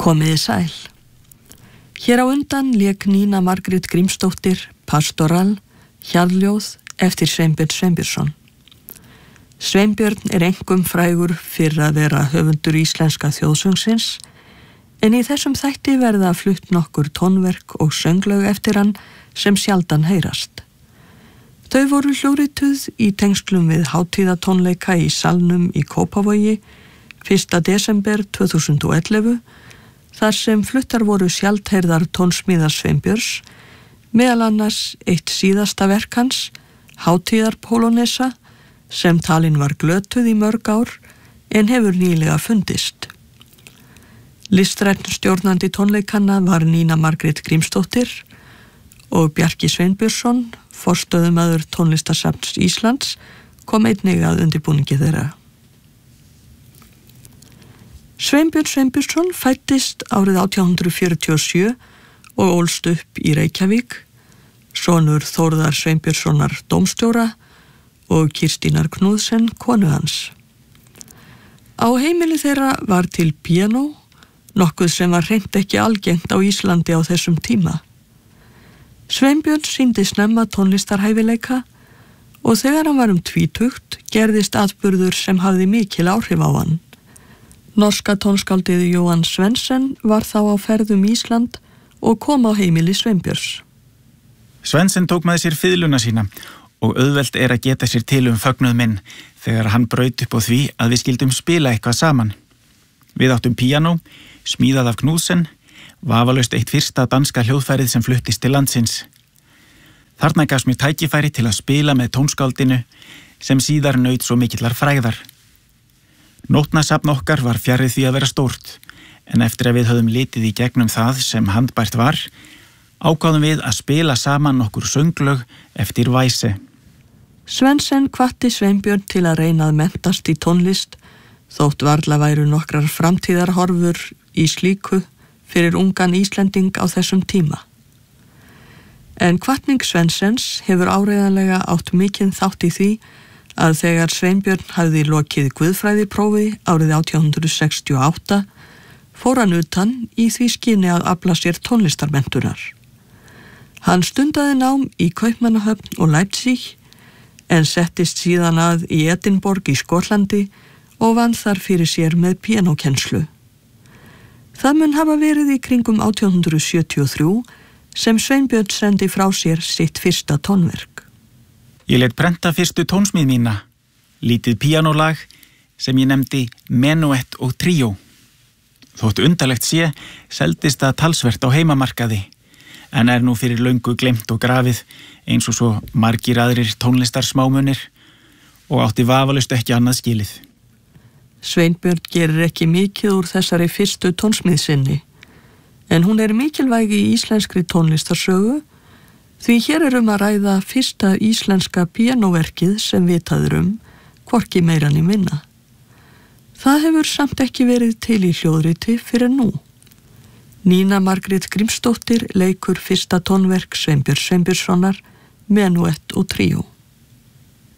Komiði sæl. Hér á undan lék Nína Margrét Grímsdóttir Pastoral, hjarðljóð eftir Sveinbjörn Sveinbjörnsson. Sveinbjörn einkum frægur fyrir að vera höfundur íslenska þjóðsöngsins, en í þessum þætti verða flutt nokkur tónverk og sönglög eftir hann sem sjaldan heyrast. Þau voru hljóðrituð í tengslum við hátíðatónleika í Salnum í Kópavogi 1. desember 2011, þar sem fluttar voru sjaldheyrðar tónsmíðar Sveinbjörns, meðal annars eitt síðasta verk hans, Hátíðarpólonesa, sem talin var glötuð í mörg ár en hefur nýlega fundist. Listrænn stjórnandi tónleikanna var Nína Margrét Grímsdóttir og Bjarki Sveinbjörnsson, forstöðumaður Tónlistarsafns Íslands, kom einnig að undirbúningi þeirra. Sveinbjörn Sveinbjörnsson fæddist árið 1847 og ólst upp í Reykjavík, sonur Þórðar Sveinbjörnssonar dómstjóra og Kirstínar Knúðsen, konu hans. Á heimili þeirra var til píanó, nokkuð sem var hreint ekki algengt á Íslandi á þessum tíma. Sveinbjörn sýndi snemma tónlistarhæfileika og þegar hann var tvítugt gerðist atburður sem hafði mikil áhrif á hann. Norska tónskáldið Jóhann Svendsen var þá á ferðum Ísland og kom á heimili Sveinbjörns. Svendsen tók með sér fiðluna sína og auðvelt að geta sér til fögnuð minn þegar hann braut upp á því að við skildum spila eitthvað saman. Við áttum píanó, smíðað af Knúðsen, vafalaust eitt fyrsta danska hljóðfærið sem fluttist til landsins. Þarna gafst mér tækifæri til að spila með tónskáldinu sem síðar naut svo mikillar frægðar. Nótnasafn okkar var fjarri því að vera stórt, en eftir að við höfðum litið í gegnum það sem handbært var, ákváðum við að spila saman nokkur sönglög eftir Væse. Svendsen hvatti Sveinbjörn til að reyna að menntast í tónlist, þótt varla væru nokkrar framtíðarhorfur í slíku fyrir ungan Íslending á þessum tíma. En hvatning Svendsens hefur áreiðanlega átt mikinn þátt í því að þegar Sveinbjörn hafði lokið guðfræðiprófi árið 1868 fór hann utan í því skyni að afla sér tónlistarmenntunar. Hann stundaði nám í Kaupmannahöfn og Leipzig en settist síðan að í Edinborg í Skotlandi og vann þar fyrir sér með píanókennslu. Það mun hafa verið í kringum 1873 sem Sveinbjörn sendi frá sér sitt fyrsta tónverk. Ég lét prenta fyrstu tónsmíð mína, lítið píanólag sem ég nefndi Menuett og Tríó. Þótt undarlegt sé, seldist það talsvert á heimamarkaði, en nú fyrir löngu glemt og grafið eins og svo margir aðrir tónlistarsmámunir og átti vafalaust ekki annað skilið. Sveinbjörn gerir ekki mikið úr þessari fyrstu tónsmíð sinni, en hún mikilvæg í íslenskri tónlistarsögu því hér að ræða fyrsta íslenska píanóverkið sem vitað hvorki meira né minna. Það hefur samt ekki verið til í hljóðriti fyrir nú. Nína Margrét Grímsdóttir leikur fyrsta tónverk Sveinbjörns Sveinbjörnssonar, Menuett og Tríó.